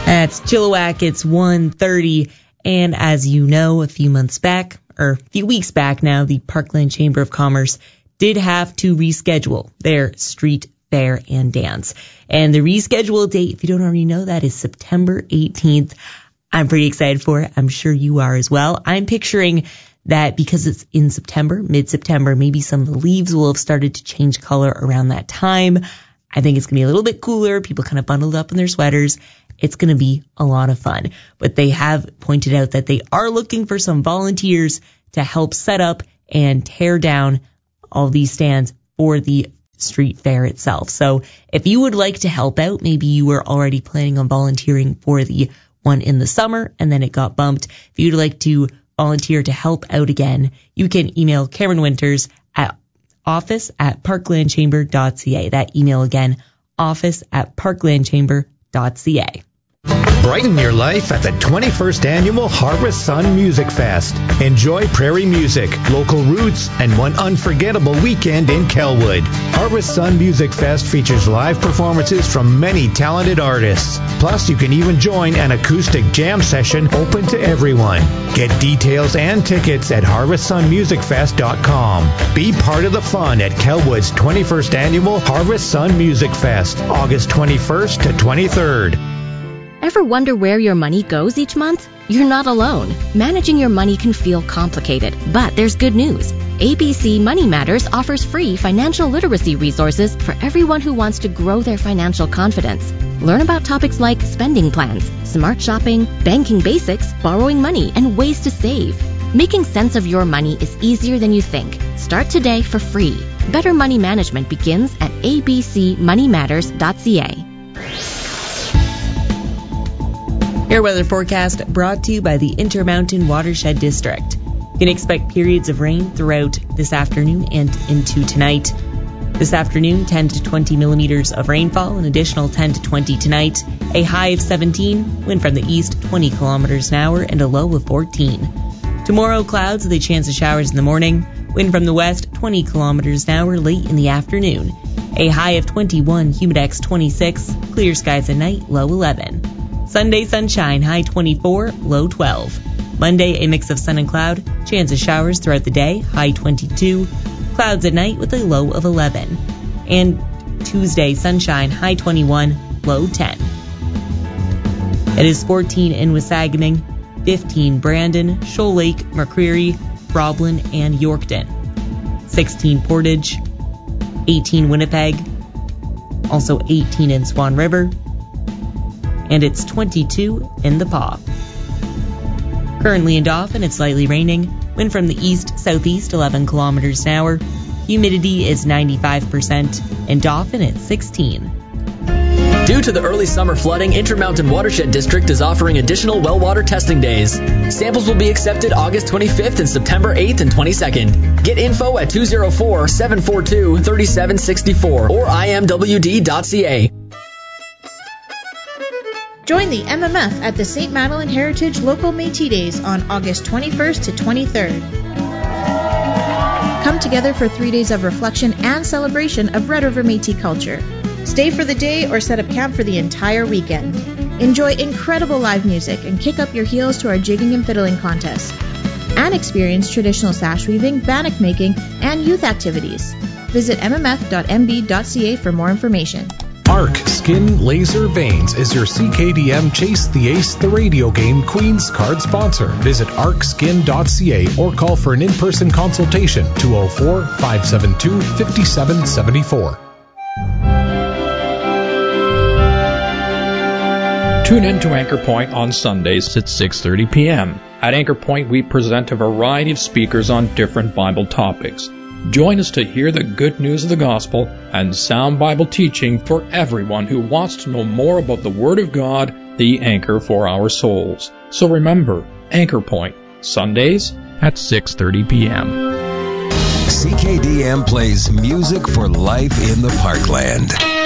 That's Chilliwack. It's 1:30. And as you know, a few weeks back now, the Parkland Chamber of Commerce did have to reschedule their street fair and dance. And the rescheduled date, if you don't already know that, is September 18th. I'm pretty excited for it. I'm sure you are as well. I'm picturing that because it's in September, mid-September, maybe some of the leaves will have started to change color around that time. I think it's going to be a little bit cooler. People kind of bundled up in their sweaters. It's going to be a lot of fun. But they have pointed out that they are looking for some volunteers to help set up and tear down all these stands for the street fair itself. So if you would like to help out, maybe you were already planning on volunteering for the one in the summer and then it got bumped. If you'd like to volunteer to help out again, you can email Cameron Winters at office@parklandchamber.ca. That email again, office@parklandchamber.ca. Brighten your life at the 21st Annual Harvest Sun Music Fest. Enjoy prairie music, local roots, and one unforgettable weekend in Kelwood. Harvest Sun Music Fest features live performances from many talented artists. Plus, you can even join an acoustic jam session open to everyone. Get details and tickets at harvestsunmusicfest.com. Be part of the fun at Kelwood's 21st Annual Harvest Sun Music Fest, August 21st to 23rd. Ever wonder where your money goes each month? You're not alone. Managing your money can feel complicated, but there's good news. ABC Money Matters offers free financial literacy resources for everyone who wants to grow their financial confidence. Learn about topics like spending plans, smart shopping, banking basics, borrowing money, and ways to save. Making sense of your money is easier than you think. Start today for free. Better money management begins at abcmoneymatters.ca. Air weather forecast brought to you by the Intermountain Watershed District. You can expect periods of rain throughout this afternoon and into tonight. This afternoon, 10 to 20 millimeters of rainfall, an additional 10 to 20 tonight, a high of 17, wind from the east 20 kilometers an hour, and a low of 14. Tomorrow, clouds with a chance of showers in the morning, wind from the west 20 kilometers an hour late in the afternoon, a high of 21, humidex 26, clear skies at night, low 11. Sunday, sunshine, high 24, low 12. Monday, a mix of sun and cloud, chance of showers throughout the day, high 22. Clouds at night with a low of 11. And Tuesday, sunshine, high 21, low 10. It is 14 in Wasagaming, 15 Brandon, Shoal Lake, McCreary, Roblin, and Yorkton. 16 Portage, 18 Winnipeg, also 18 in Swan River, and it's 22 in the Paw. Currently in Dauphin, it's slightly raining. Wind from the east-southeast, 11 kilometers an hour. Humidity is 95%. In Dauphin, it's 16. Due to the early summer flooding, Intermountain Watershed District is offering additional well water testing days. Samples will be accepted August 25th and September 8th and 22nd. Get info at 204-742-3764 or imwd.ca. Join the MMF at the St. Madeleine Heritage Local Métis Days on August 21st to 23rd. Come together for 3 days of reflection and celebration of Red River Métis culture. Stay for the day or set up camp for the entire weekend. Enjoy incredible live music and kick up your heels to our jigging and fiddling contest. And experience traditional sash weaving, bannock making, and youth activities. Visit mmf.mb.ca for more information. Arc Skin Laser Veins is your CKDM Chase the Ace the radio game Queen's card sponsor. Visit arcskin.ca or call for an in-person consultation 204-572-5774. Tune in to Anchor Point on Sundays at 6:30 p.m. At Anchor Point, we present a variety of speakers on different Bible topics. Join us to hear the good news of the gospel and sound Bible teaching for everyone who wants to know more about the Word of God, the anchor for our souls. So remember, Anchor Point, Sundays at 6:30 p.m. CKDM plays music for life in the Parkland.